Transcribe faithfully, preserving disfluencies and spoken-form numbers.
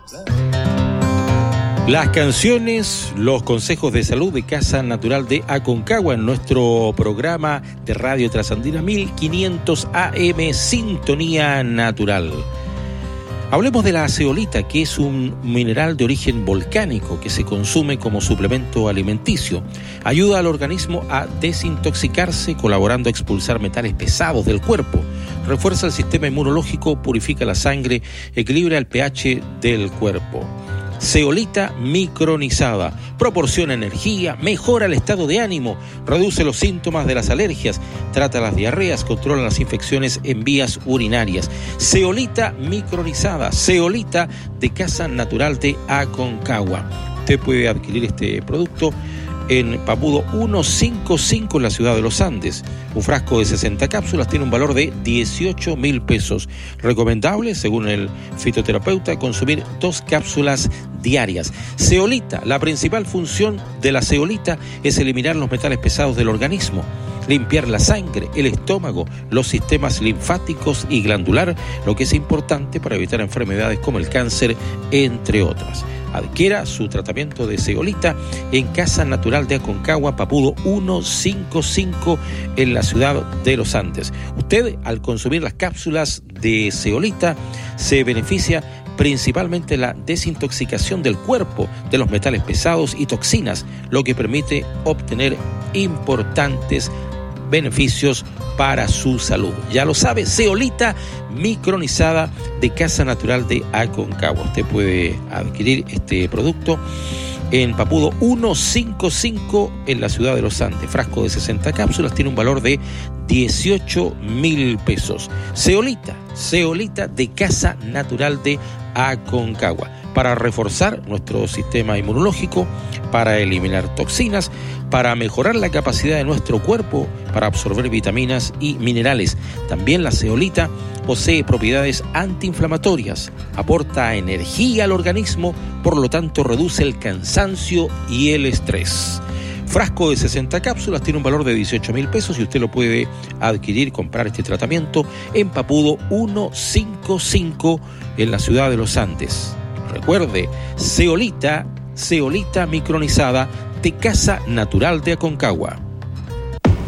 Las canciones, los consejos de salud de Casa Natural de Aconcagua en nuestro programa de Radio Trasandina mil quinientos A M, Sintonía Natural. Hablemos de la zeolita, que es un mineral de origen volcánico que se consume como suplemento alimenticio. Ayuda al organismo a desintoxicarse, colaborando a expulsar metales pesados del cuerpo. Refuerza el sistema inmunológico, purifica la sangre, equilibra el pH del cuerpo. Zeolita micronizada, proporciona energía, mejora el estado de ánimo, reduce los síntomas de las alergias, trata las diarreas, controla las infecciones en vías urinarias. Zeolita micronizada, zeolita de Casa Natural de Aconcagua. Usted puede adquirir este producto en Papudo ciento cincuenta y cinco en la ciudad de los Andes. Un frasco de sesenta cápsulas tiene un valor de dieciocho mil pesos. Recomendable, según el fitoterapeuta, consumir dos cápsulas diarias. Zeolita, la principal función de la zeolita es eliminar los metales pesados del organismo, limpiar la sangre, el estómago, los sistemas linfáticos y glandular, lo que es importante para evitar enfermedades como el cáncer, entre otras. Adquiera su tratamiento de zeolita en Casa Natural de Aconcagua, Papudo ciento cincuenta y cinco en la ciudad de los Andes. Usted, al consumir las cápsulas de zeolita, se beneficia principalmente la desintoxicación del cuerpo de los metales pesados y toxinas, lo que permite obtener importantes beneficios para su salud. Ya lo sabe, zeolita micronizada de Casa Natural de Aconcagua. Usted puede adquirir este producto en Papudo ciento cincuenta y cinco en la ciudad de los Andes. Frasco de sesenta cápsulas tiene un valor de dieciocho mil pesos. Zeolita, zeolita de Casa Natural de Aconcagua, para reforzar nuestro sistema inmunológico, para eliminar toxinas, para mejorar la capacidad de nuestro cuerpo para absorber vitaminas y minerales. También la zeolita posee propiedades antiinflamatorias, aporta energía al organismo, por lo tanto reduce el cansancio y el estrés. Frasco de sesenta cápsulas tiene un valor de dieciocho mil pesos y usted lo puede adquirir, comprar este tratamiento en Papudo ciento cincuenta y cinco en la ciudad de los Andes. Recuerde, zeolita, zeolita micronizada de Casa Natural de Aconcagua.